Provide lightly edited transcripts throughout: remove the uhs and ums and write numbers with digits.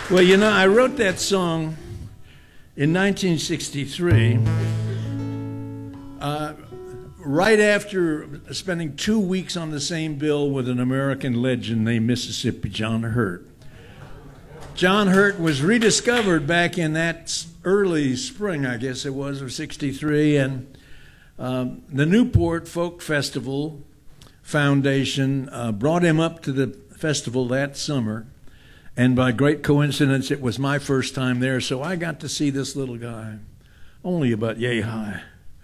Well, you know, I wrote that song in 1963, right after spending 2 weeks on the same bill with an American legend named Mississippi John Hurt. John Hurt was rediscovered back in that early spring, I guess it was, of 63, and the Newport Folk Festival Foundation brought him up to the festival that summer, and by great coincidence, it was my first time there, so I got to see this little guy, only about yay high,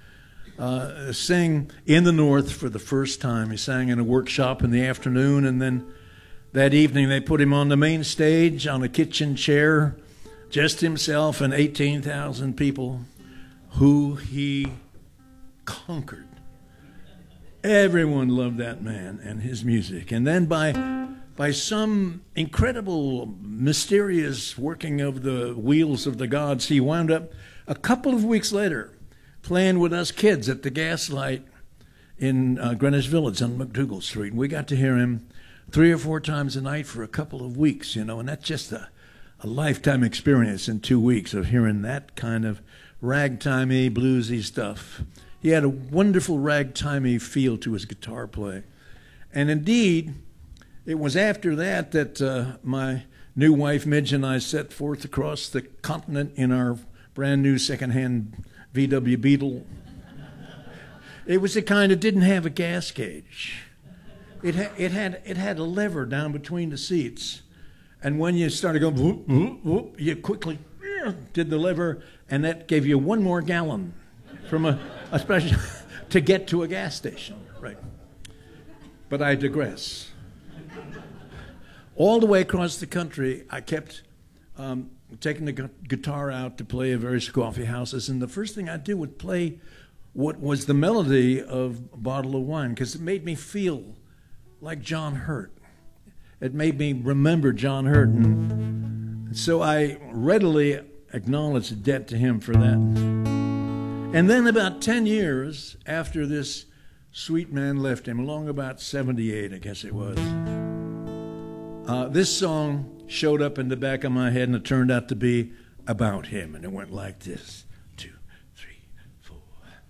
sing in the North for the first time. He sang in a workshop in the afternoon, and then that evening they put him on the main stage on a kitchen chair, just himself and 18,000 people, who he conquered. Everyone loved that man and his music. And then by some incredible, mysterious working of the wheels of the gods, he wound up a couple of weeks later playing with us kids at the Gaslight in Greenwich Village on McDougal Street. And we got to hear him 3 or 4 times a night for a couple of weeks, you know, and that's just a lifetime experience in 2 weeks of hearing that kind of ragtimey, bluesy stuff. He had a wonderful ragtimey feel to his guitar play. And indeed, it was after that that my new wife, Midge, and I set forth across the continent in our brand new secondhand VW Beetle. It was the kind that didn't have a gas gauge. It had a lever down between the seats. And when you started going, whoop, whoop, whoop, you quickly did the lever, and that gave you 1 more gallon from a special to get to a gas station. Right. But I digress. All the way across the country, I kept taking the guitar out to play at various coffee houses, and the first thing I'd do would play what was the melody of a bottle of wine, because it made me feel like John Hurt. It made me remember John Hurt, and so I readily acknowledged a debt to him for that. And then about 10 years after this sweet man left him, along about 78, I guess it was, this song showed up in the back of my head, and it turned out to be about him, and it went like this.